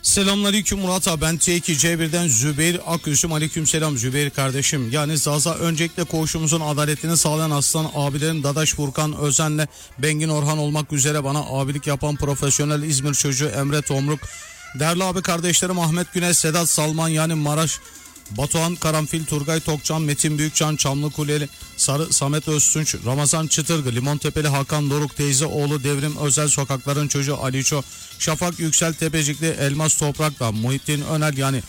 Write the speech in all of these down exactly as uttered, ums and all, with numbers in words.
Selamünaleyküm Murat abi, ben T iki C bir'den Zübeyir Aküzüm. Aleykümselam Zübeyir kardeşim. Yani Zaza, öncelikle koğuşumuzun adaletini sağlayan aslan abilerim Dadaş Furkan Özen'le Bengin Orhan olmak üzere bana abilik yapan profesyonel İzmir çocuğu Emre Tomruk, değerli abi kardeşlerim Ahmet Güneş, Sedat Salman yani Maraş, Batuhan Karanfil, Turgay Tokcan, Metin Büyükcan, Çamlıkuleli, Sarı Samet Öztunç, Ramazan Çıtırgı, Limontepeli Hakan Doruk, teyze oğlu Devrim Özel, sokakların çocuğu Aliço, Şafak Yüksel Tepecikli, Elmas Toprak'la Muhittin Önel yani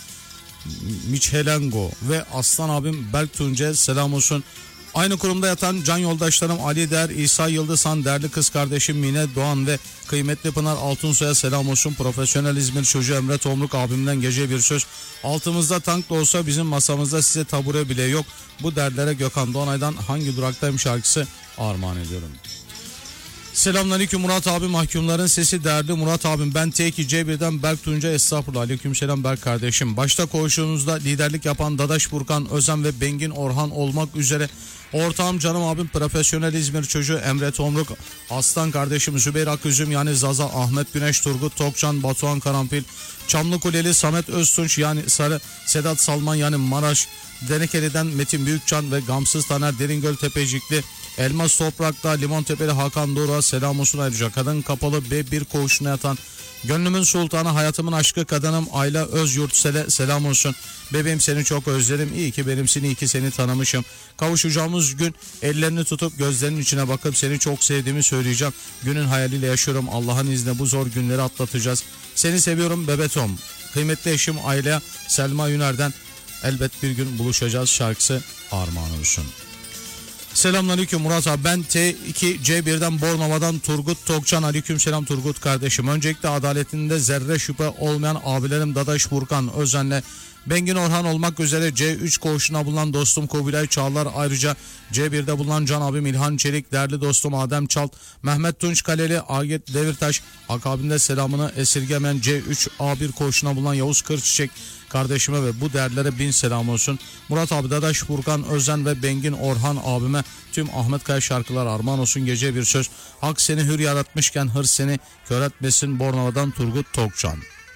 Michelengo ve aslan abim Berk Tunce selam olsun. Aynı kurumda yatan can yoldaşlarım Ali Der, İsa Yıldızhan, değerli kız kardeşim Mine Doğan ve kıymetli Pınar Altunsoy'a selam olsun. Profesyonel İzmir çocuğu Emre Tomruk abimden gece bir söz. Altımızda tank da olsa bizim masamızda size tabure bile yok. Bu dertlere Gökhan Doğanay'dan Hangi Duraktayım şarkısı armağan ediyorum. Selamünaleyküm Murat abi, mahkumların sesi değerli Murat abim, ben T iki C bir'den Berk Tunca, estağfurullah, aleykümselam Berk kardeşim. Başta koğuşunuzda liderlik yapan Dadaş Furkan Özen ve Bengin Orhan olmak üzere ortağım canım abim profesyonel İzmir çocuğu Emre Tomruk, aslan kardeşim Zübeyir Aküzüm yani Zaza, Ahmet Güneş, Turgut Tokcan, Batuhan Karanfil, Çamlıkuleli Samet Öztunç yani Sarı, Sedat Salman yani Maraş, Denekeli'den Metin Büyükcan ve Gamsız Taner Deringöl Tepecikli, Elmas Toprak'ta Limontepeli Hakan Doruk'a selam olsun. Ayrıca kadın kapalı B bir koğuşuna yatan gönlümün sultanı, hayatımın aşkı kadınım Ayla Özyurtsel'e selam olsun. Bebeğim seni çok özlerim, iyi ki benimsin, iyi ki seni tanımışım. Kavuşacağımız gün ellerini tutup gözlerinin içine bakıp seni çok sevdiğimi söyleyeceğim. Günün hayaliyle yaşıyorum, Allah'ın izniyle bu zor günleri atlatacağız. Seni seviyorum bebetom. Kıymetli eşim Ayla Selma Yüner'den elbet bir gün buluşacağız şarkısı armağan olsun. Selamünaleyküm Murat abi, ben T iki C bir'den Bornova'dan Turgut Tokcan, aleykümselam Turgut kardeşim. Öncelikle adaletinde zerre şüphe olmayan abilerim Dadaş Furkan Özen'le Bengin Orhan olmak üzere C üç koğuşuna bulunan dostum Kubilay Çağlar, ayrıca C bir'de bulunan can abim İlhan Çelik, değerli dostum Adem Çalt, Mehmet Tunç Kaleli, Aget Devirtaş, akabinde selamını esirgemen C üç A bir koğuşuna bulunan Yavuz Kırçiçek kardeşime ve bu değerlere bin selam olsun. Murat abi, Dadaş Furkan Özen ve Bengin Orhan abime tüm Ahmet Kaya şarkılar armağan olsun. Gece bir söz. Hak seni hür yaratmışken hırs seni kör etmesin. Bornova'dan Turgut Tokcan.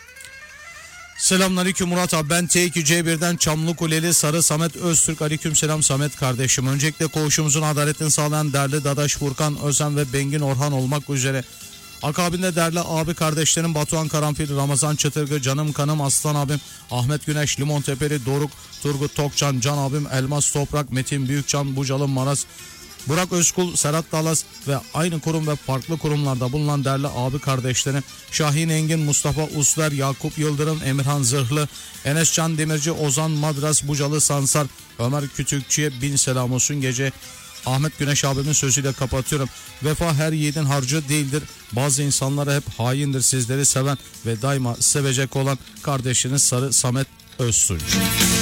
Selamünaleyküm Murat abi, ben T iki C bir'den Çamlıkuleli Sarı Samet Öztürk, aleykümselam Samet kardeşim. Öncelikle koğuşumuzun adaletini sağlayan değerli Dadaş Furkan Özen ve Bengin Orhan olmak üzere akabinde değerli abi kardeşlerim Batuhan Karanfil, Ramazan Çıtırgı, canım kanım aslan abim Ahmet Güneş, Limontepeli Doruk, Turgut Tokcan, can abim Elmas Toprak, Metin Büyükcan, Bucalı Maras, Burak Özkul, Serhat Dalas ve aynı kurum ve farklı kurumlarda bulunan değerli abi kardeşlerim Şahin Engin, Mustafa Usler, Yakup Yıldırım, Emirhan Zırhlı, Enes Can Demirci, Ozan Madras, Bucalı Sansar, Ömer Kütükçü'ye bin selam olsun. Gece Ahmet Güneş abimin sözüyle kapatıyorum. Vefa her yiğidin harcı değildir. Bazı insanlara hep haindir. Sizleri seven ve daima sevecek olan kardeşiniz Sarı Samet Öztunç.